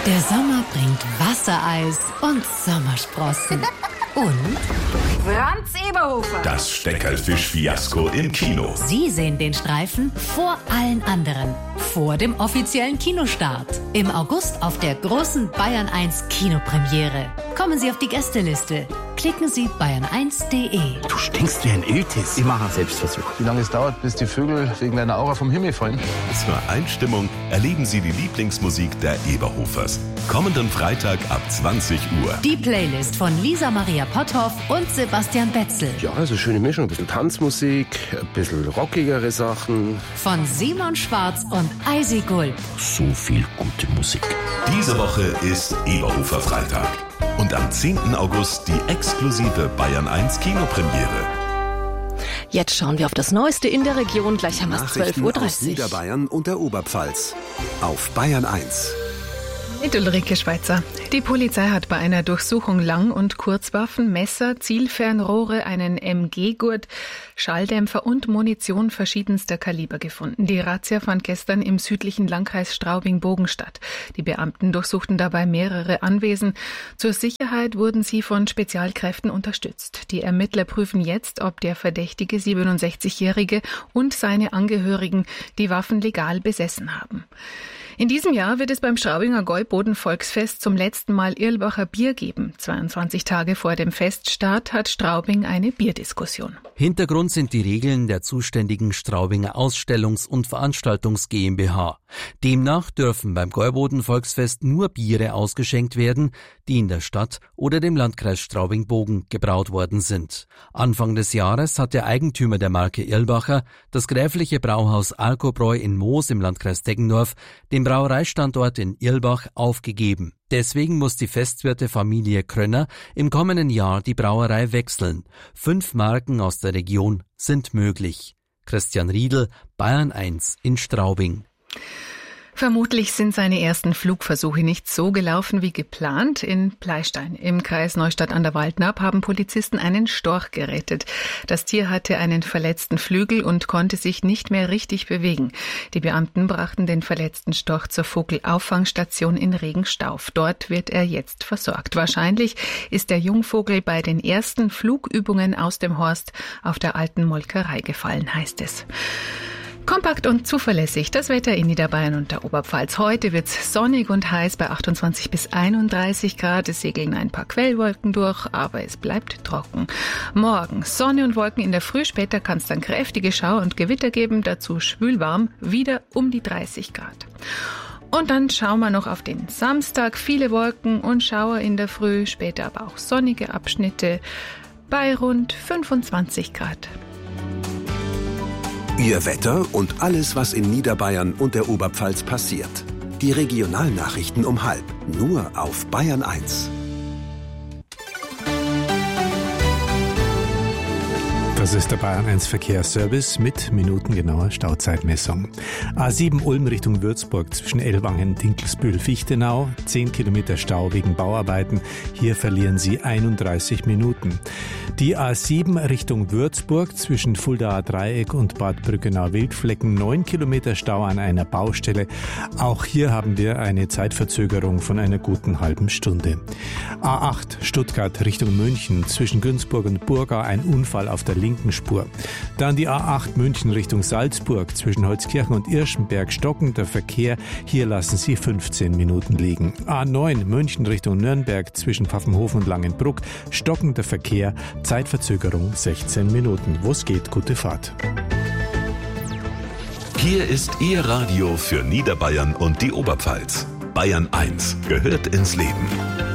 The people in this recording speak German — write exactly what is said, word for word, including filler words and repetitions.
Der Sommer bringt Wassereis und Sommersprossen. Und Franz Eberhofer. Das Steckerlfisch-Fiasko im Kino. Sie sehen den Streifen vor allen anderen. Vor dem offiziellen Kinostart. Im August auf der großen Bayern eins Kinopremiere. Kommen Sie auf die Gästeliste. Klicken Sie bayern eins punkt de. Du stinkst wie ein Iltis. Ich mache einen Selbstversuch. Wie lange es dauert, bis die Vögel wegen deiner Aura vom Himmel fallen? Zur Einstimmung erleben Sie die Lieblingsmusik der Eberhofers. Kommenden Freitag ab zwanzig Uhr. Die Playlist von Lisa Maria Potthoff und Sebastian Betzel. Ja, also schöne Mischung. Ein bisschen Tanzmusik, ein bisschen rockigere Sachen. Von Simon Schwarz und Eisi Gulb. So viel gute Musik. Diese Woche ist Eberhofer Freitag. Und am zehnten August die exklusive Bayern eins Kinopremiere. Jetzt schauen wir auf das Neueste in der Region. Gleich haben wir es zwölf Uhr dreißig. Aus Niederbayern und der Oberpfalz. Auf Bayern eins. Mit Ulrike Schweizer. Die Polizei hat bei einer Durchsuchung Lang- und Kurzwaffen, Messer, Zielfernrohre, einen M G-Gurt, Schalldämpfer und Munition verschiedenster Kaliber gefunden. Die Razzia fand gestern im südlichen Landkreis Straubing-Bogen statt. Die Beamten durchsuchten dabei mehrere Anwesen. Zur Sicherheit wurden sie von Spezialkräften unterstützt. Die Ermittler prüfen jetzt, ob der verdächtige siebenundsechzigjährige und seine Angehörigen die Waffen legal besessen haben. In diesem Jahr wird es beim Straubinger Gäuboden-Volksfest zum letzten Mal Irlbacher Bier geben. zweiundzwanzig Tage vor dem Feststart hat Straubing eine Bierdiskussion. Hintergrund sind die Regeln der zuständigen Straubinger Ausstellungs- und Veranstaltungs GmbH. Demnach dürfen beim Gäuboden-Volksfest nur Biere ausgeschenkt werden, die in der Stadt oder dem Landkreis Straubing-Bogen gebraut worden sind. Anfang des Jahres hat der Eigentümer der Marke Irlbacher, das gräfliche Brauhaus Alkobräu in Moos im Landkreis Deggendorf, den Brauereistandort in Irlbach aufgegeben. Deswegen muss die Festwirte-Familie Krönner im kommenden Jahr die Brauerei wechseln. Fünf Marken aus der Region sind möglich. Christian Riedl, Bayern eins in Straubing. Vermutlich sind seine ersten Flugversuche nicht so gelaufen wie geplant. In Pleystein im Kreis Neustadt an der Waldnaab haben Polizisten einen Storch gerettet. Das Tier hatte einen verletzten Flügel und konnte sich nicht mehr richtig bewegen. Die Beamten brachten den verletzten Storch zur Vogelauffangstation in Regenstauf. Dort wird er jetzt versorgt. Wahrscheinlich ist der Jungvogel bei den ersten Flugübungen aus dem Horst auf der alten Molkerei gefallen, heißt es. Kompakt und zuverlässig das Wetter in Niederbayern und der Oberpfalz. Heute wird's sonnig und heiß bei achtundzwanzig bis einunddreißig Grad. Es segeln ein paar Quellwolken durch, aber es bleibt trocken. Morgen Sonne und Wolken in der Früh. Später kann es dann kräftige Schauer und Gewitter geben. Dazu schwülwarm, wieder um die dreißig Grad. Und dann schauen wir noch auf den Samstag. Viele Wolken und Schauer in der Früh. Später aber auch sonnige Abschnitte bei rund fünfundzwanzig Grad. Ihr Wetter und alles, was in Niederbayern und der Oberpfalz passiert. Die Regionalnachrichten um halb, nur auf Bayern eins. Das ist der Bayern eins Verkehrsservice mit minutengenauer Stauzeitmessung. A sieben Ulm Richtung Würzburg zwischen Ellwangen, Dinkelsbühl, Fichtenau. zehn Kilometer Stau wegen Bauarbeiten. Hier verlieren Sie einunddreißig Minuten. Die A sieben Richtung Würzburg zwischen Fuldaer Dreieck und Bad Brückenau-Wildflecken. neun Kilometer Stau an einer Baustelle. Auch hier haben wir eine Zeitverzögerung von einer guten halben Stunde. A acht Stuttgart Richtung München zwischen Günzburg und Burgau. Ein Unfall auf der linken Spur. Dann die A acht München Richtung Salzburg zwischen Holzkirchen und Irschenberg. Stockender Verkehr. Hier lassen Sie fünfzehn Minuten liegen. A neun München Richtung Nürnberg zwischen Pfaffenhofen und Langenbruck. Stockender Verkehr. Zeitverzögerung sechzehn Minuten. Wo es geht, gute Fahrt. Hier ist Ihr Radio für Niederbayern und die Oberpfalz. Bayern eins gehört ins Leben.